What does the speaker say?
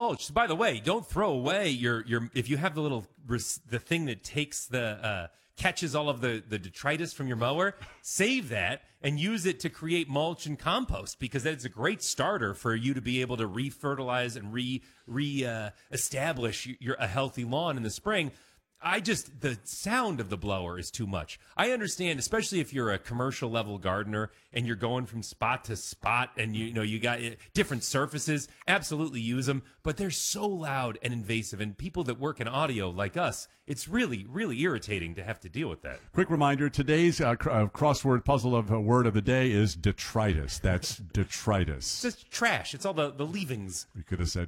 mulch. By the way, don't throw away your if you have the little the thing that takes the catches all of the detritus from your mower, save that and use it to create mulch and compost, because that's a great starter for you to be able to refertilize and establish a healthy lawn in the spring. The sound of the blower is too much. I understand, especially if you're a commercial level gardener and you're going from spot to spot and you got different surfaces, absolutely use them, but they're so loud and invasive, and people that work in audio like us, it's really, really irritating to have to deal with that. Quick reminder, today's crossword puzzle of word of the day is detritus. That's detritus. It's just trash. It's all the leavings. We could have said